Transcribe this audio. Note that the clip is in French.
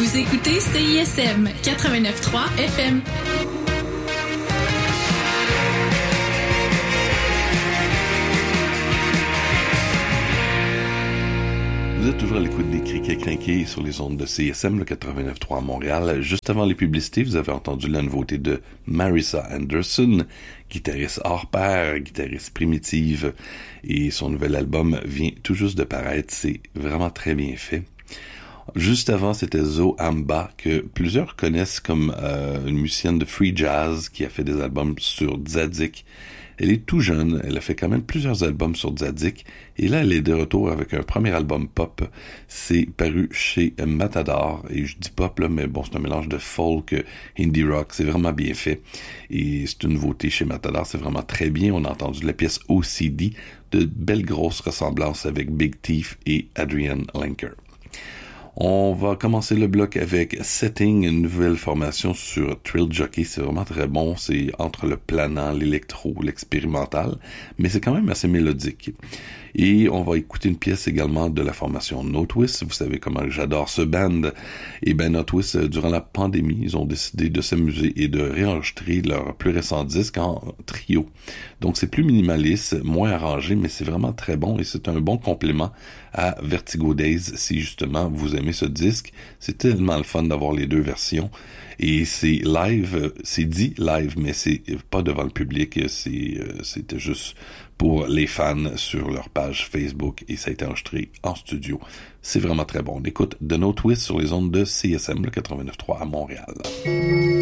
Vous écoutez CISM 89.3 FM. Vous êtes toujours à l'écoute des Criquets Crinqués sur les ondes de CSM, le 89.3 à Montréal. Juste avant les publicités, vous avez entendu la nouveauté de Marissa Anderson, guitariste hors pair, guitariste primitive, et son nouvel album vient tout juste de paraître. C'est vraiment très bien fait. Juste avant, c'était Zo Amba, que plusieurs connaissent comme une musicienne de free jazz qui a fait des albums sur Tzadik. Elle est tout jeune, elle a fait quand même plusieurs albums sur Tzadik, et là elle est de retour avec un premier album pop. C'est paru chez Matador, et je dis pop là, mais bon, c'est un mélange de folk, indie rock, c'est vraiment bien fait, et c'est une nouveauté chez Matador, c'est vraiment très bien. On a entendu la pièce OCD, de belles grosses ressemblances avec Big Thief et Adrian Lenker. On va commencer le bloc avec Setting, une nouvelle formation sur Trill Jockey. C'est vraiment très bon. C'est entre le planant, l'électro, l'expérimental, mais c'est quand même assez mélodique. Et on va écouter une pièce également de la formation No Twist. Vous savez comment j'adore ce band. Et ben No Twist, durant la pandémie, ils ont décidé de s'amuser et de réenregistrer leur plus récent disque en trio. Donc c'est plus minimaliste, moins arrangé, mais c'est vraiment très bon et c'est un bon complément à Vertigo Days si justement vous aimez ce disque. C'est tellement le fun d'avoir les deux versions. Et c'est live, c'est dit live, mais c'est pas devant le public, c'était juste pour les fans sur leur page Facebook et ça a été enregistré en studio. C'est vraiment très bon. On écoute The No Twist sur les ondes de CSM, le 89.3 à Montréal.